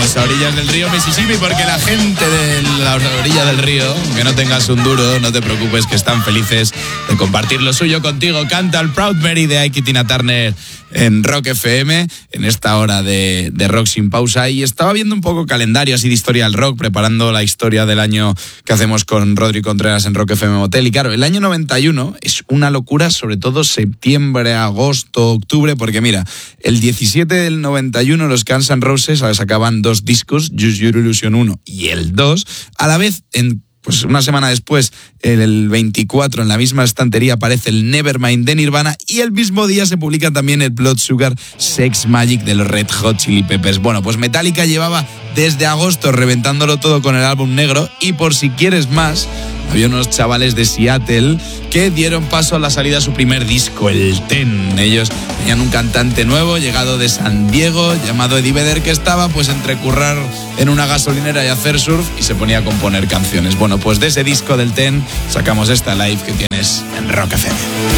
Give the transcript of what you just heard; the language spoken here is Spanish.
Estamos a orillas del río Mississippi porque la gente de la orilla del río, que no tengas un duro, no te preocupes, que están felices de compartir lo suyo contigo. Canta el Proud Mary de Ike y Tina Turner en Rock FM, en esta hora de rock sin pausa. Y estaba viendo un poco calendario así de historia del rock, preparando la historia del año que hacemos con Rodri Contreras en Rock FM Motel. Y claro, el año 91 es una locura, sobre todo septiembre, agosto, octubre, porque mira, el 17 del 91 los Guns N' Roses sacaban dos discos, Use Your Illusion 1 y el 2, a la vez pues una semana después, el 24, en la misma estantería aparece el Nevermind de Nirvana y el mismo día se publica también el Blood Sugar Sex Magic de los Red Hot Chili Peppers. Bueno, pues Metallica llevaba desde agosto reventándolo todo con el álbum negro y por si quieres más, había unos chavales de Seattle que dieron paso a la salida de su primer disco, el Ten. Ellos tenían un cantante nuevo, llegado de San Diego, llamado Eddie Vedder, que estaba pues entre currar en una gasolinera y hacer surf y se ponía a componer canciones. Bueno, pues de ese disco del Ten sacamos esta live que tienes en Rock FM.